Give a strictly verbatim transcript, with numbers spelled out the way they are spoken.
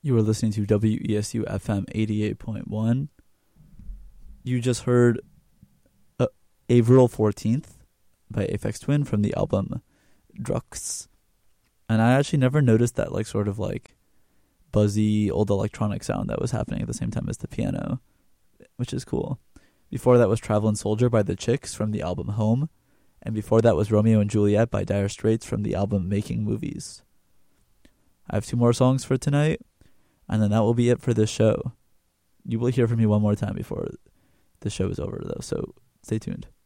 You are listening to W E S U F M eighty-eight point one. You just heard uh, April fourteenth by Aphex Twin from the album Drux. And I actually never noticed that like sort of like buzzy old electronic sound that was happening at the same time as the piano, which is cool. Before that was Travelin' Soldier by The Chicks from the album Home. And before that was Romeo and Juliet by Dire Straits from the album Making Movies. I have two more songs for tonight, and then that will be it for this show. You will hear from me one more time before the show is over, though, so stay tuned.